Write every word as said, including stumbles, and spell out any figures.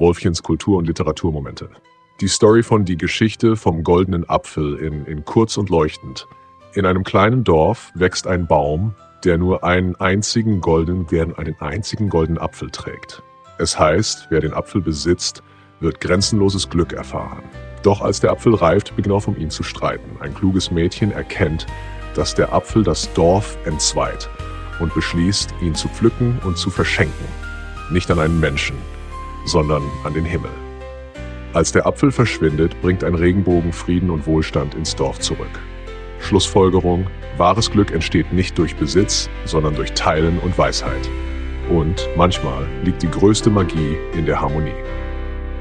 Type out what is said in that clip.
Wolfchens Kultur- und Literaturmomente. Die Story von Die Geschichte vom goldenen Apfel in, in Kurz und Leuchtend. In einem kleinen Dorf wächst ein Baum, der nur einen einzigen goldenen, der einen einzigen goldenen Apfel trägt. Es heißt, wer den Apfel besitzt, wird grenzenloses Glück erfahren. Doch als der Apfel reift, beginnt auch um ihn zu streiten. Ein kluges Mädchen erkennt, dass der Apfel das Dorf entzweit und beschließt, ihn zu pflücken und zu verschenken. Nicht an einen Menschen, sondern an den Himmel. Als der Apfel verschwindet, bringt ein Regenbogen Frieden und Wohlstand ins Dorf zurück. Schlussfolgerung: Wahres Glück entsteht nicht durch Besitz, sondern durch Teilen und Weisheit. Und manchmal liegt die größte Magie in der Harmonie.